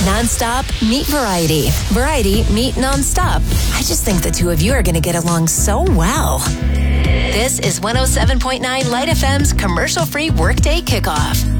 Nonstop meet Variety. Variety meet Nonstop. I just think the two of you are going to get along so well. This is 107.9 Light FM's commercial-free workday kickoff.